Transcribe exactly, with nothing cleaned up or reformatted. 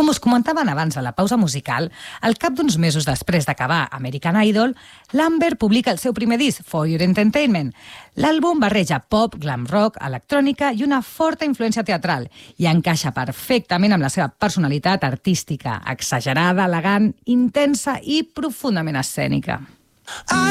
Com us comentaven abans de la pausa musical, al cap d'uns mesos després d'acabar American Idol, l'Amber publica el seu primer disc, For Your Entertainment. L'àlbum barreja pop, glam rock, electrònica i una forta influència teatral i encaixa perfectament amb la seva personalitat artística, exagerada, elegant, intensa i profundament escènica.